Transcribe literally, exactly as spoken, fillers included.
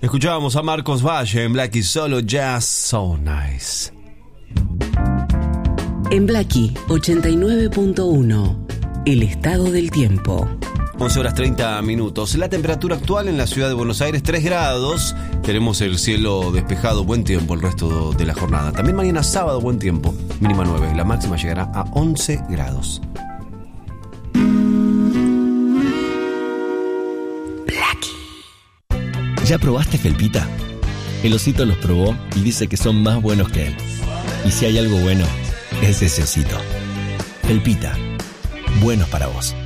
Escuchábamos a Marcos Valle en Blackie, Solo Jazz So Nice. En Blackie ochenta y nueve punto uno, el estado del tiempo. once horas treinta minutos. La temperatura actual en la ciudad de Buenos Aires, tres grados. Tenemos el cielo despejado, buen tiempo el resto de la jornada. También mañana sábado, buen tiempo, mínima nueve. La máxima llegará a once grados. ¿Ya probaste Felpita? El osito los probó y dice que son más buenos que él. Y si hay algo bueno, es ese osito. Felpita, buenos para vos.